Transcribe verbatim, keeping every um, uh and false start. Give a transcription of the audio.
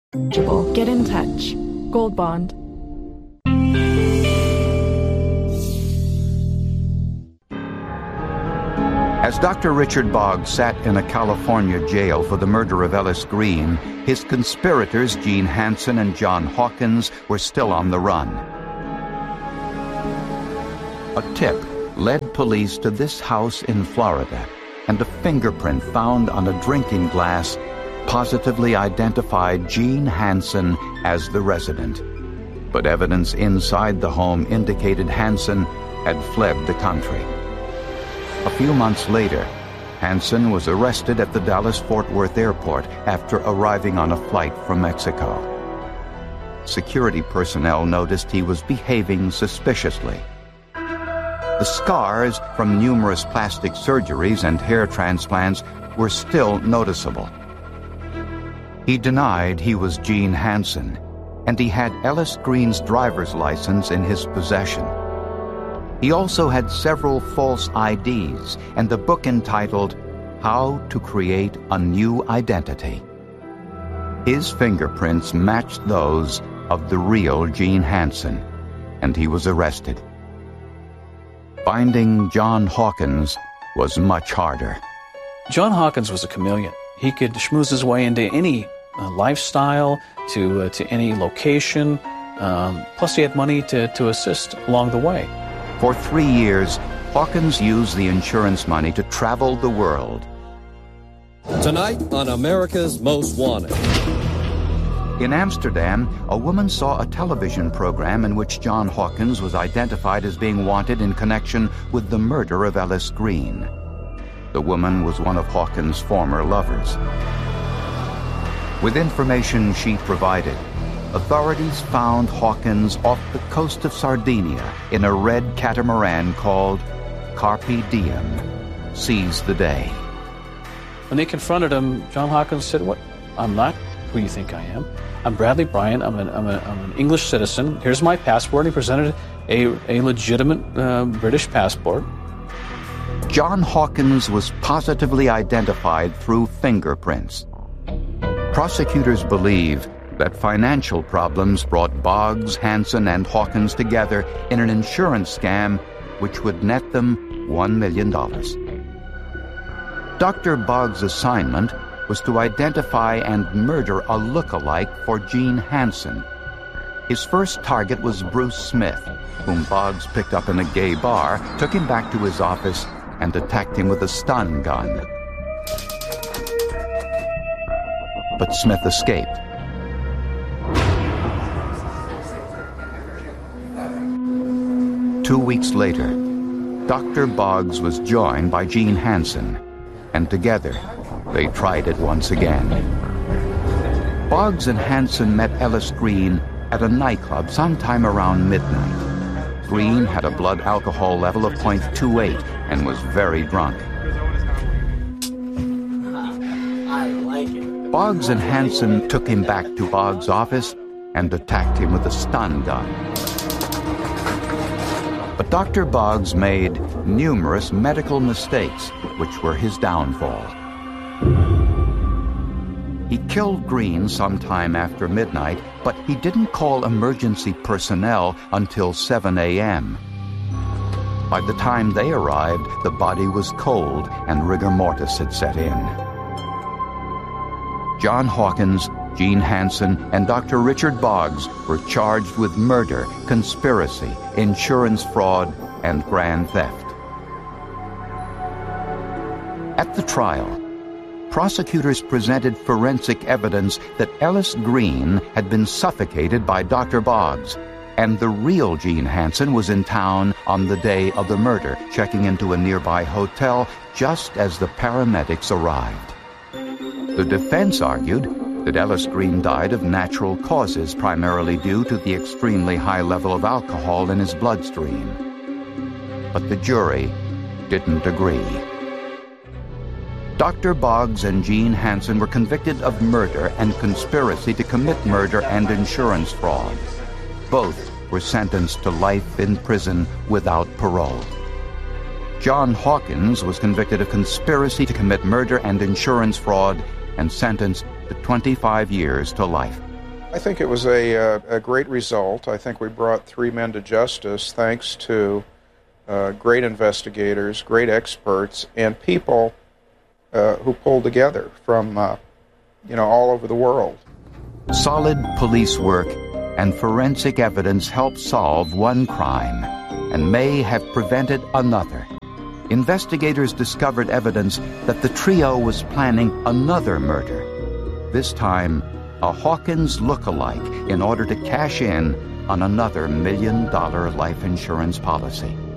Get in touch. Gold Bond. As Doctor Richard Boggs sat in a California jail for the murder of Ellis Green, his conspirators Gene Hansen and John Hawkins were still on the run. A tip led police to this house in Florida, and a fingerprint found on a drinking glass positively identified Gene Hansen as the resident. But evidence inside the home indicated Hansen had fled the country. A few months later, Hansen was arrested at the Dallas-Fort Worth airport after arriving on a flight from Mexico. Security personnel noticed he was behaving suspiciously. The scars from numerous plastic surgeries and hair transplants were still noticeable. He denied he was Gene Hansen, and he had Ellis Green's driver's license in his possession. He also had several false I Ds and a book entitled How to Create a New Identity. His fingerprints matched those of the real Gene Hansen, and he was arrested. Finding John Hawkins was much harder. John Hawkins was a chameleon. He could schmooze his way into any uh, lifestyle, to uh, to any location. Um, plus, he had money to, to assist along the way. For three years, Hawkins used the insurance money to travel the world. Tonight on America's Most Wanted. In Amsterdam, a woman saw a television program in which John Hawkins was identified as being wanted in connection with the murder of Ellis Green. The woman was one of Hawkins' former lovers. With information she provided, authorities found Hawkins off the coast of Sardinia in a red catamaran called Carpe Diem, Seize the Day. When they confronted him, John Hawkins said, "What? I'm not who you think I am. I'm Bradley Bryant. I'm an, I'm, a, I'm an English citizen. Here's my passport." He presented a, a legitimate uh, British passport. John Hawkins was positively identified through fingerprints. Prosecutors believe that financial problems brought Boggs, Hansen, and Hawkins together in an insurance scam which would net them one million dollars. Doctor Boggs' assignment was to identify and murder a look-alike for Gene Hansen. His first target was Bruce Smith, whom Boggs picked up in a gay bar, took him back to his office, and attacked him with a stun gun. But Smith escaped. Two weeks later, Doctor Boggs was joined by Gene Hansen, and together they tried it once again. Boggs and Hansen met Ellis Green at a nightclub sometime around midnight. Green had a blood alcohol level of point two eight and was very drunk. Boggs and Hansen took him back to Boggs' office and attacked him with a stun gun. But Doctor Boggs made numerous medical mistakes, which were his downfall. He killed Green sometime after midnight, but he didn't call emergency personnel until seven a.m. By the time they arrived, the body was cold and rigor mortis had set in. John Hawkins, Gene Hansen, and Doctor Richard Boggs were charged with murder, conspiracy, insurance fraud, and grand theft. At the trial, prosecutors presented forensic evidence that Ellis Green had been suffocated by Doctor Boggs, and the real Gene Hansen was in town on the day of the murder, checking into a nearby hotel just as the paramedics arrived. The defense argued that Ellis Green died of natural causes, primarily due to the extremely high level of alcohol in his bloodstream. But the jury didn't agree. Doctor Boggs and Gene Hansen were convicted of murder and conspiracy to commit murder and insurance fraud. Both were sentenced to life in prison without parole. John Hawkins was convicted of conspiracy to commit murder and insurance fraud and sentenced to twenty-five years to life. I think it was a, uh, a great result. I think we brought three men to justice thanks to uh, great investigators, great experts, and people uh, who pulled together from, uh, you know, all over the world. Solid police work and forensic evidence helped solve one crime and may have prevented another. Investigators discovered evidence that the trio was planning another murder, this time a Hawkins look-alike, in order to cash in on another million-dollar life insurance policy.